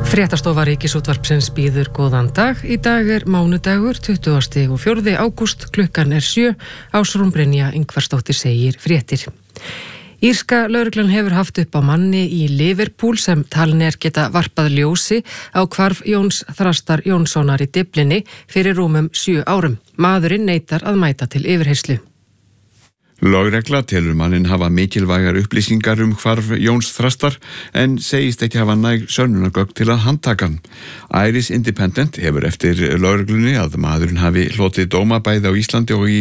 Fréttastofa Ríkisútvarpsins býður góðan dag. Í dag mánudagur, 24. ágúst, klukkan 7. Ásrún Brynja Ingvarsdóttir segir fréttir. Írska lögreglan hefur haft upp á manni í Liverpool sem talin geta varpað ljósi á hvarf Jóns Þrastar Jónssonar í Dyflinni fyrir rúmum 7 árum. Maðurinn neitar að mæta til yfirheyrslu. Lögregla telur manninn hafa mikilvægar upplýsingar hvarf Jóns Þrastar en segist ekki hafa næg sönnunargögn til að handtaka hann. Irish Independent hefur eftir lögreglunni að maðurinn hafi hlotið dóma bæði á Íslandi og í